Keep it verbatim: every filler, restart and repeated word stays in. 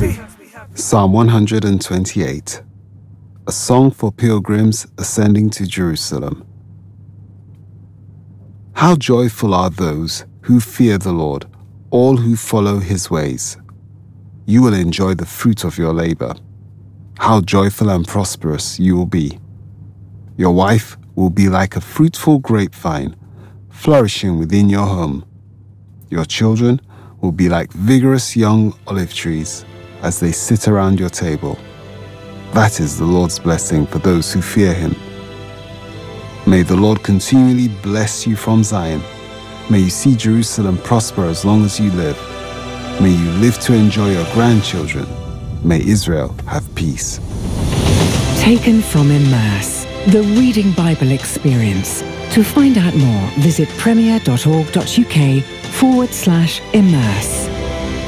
Psalm one hundred twenty-eight, a song for pilgrims ascending to Jerusalem. How joyful are those who fear the Lord, all who follow his ways. You will enjoy the fruit of your labor. How joyful and prosperous you will be. Your wife will be like a fruitful grapevine, flourishing within your home. Your children will be like vigorous young olive trees as they sit around your table. That is the Lord's blessing for those who fear him. May the Lord continually bless you from Zion. May you see Jerusalem prosper as long as you live. May you live to enjoy your grandchildren. May Israel have peace. Taken from Immerse, the Reading Bible Experience. To find out more, visit premier.org.uk forward slash immerse.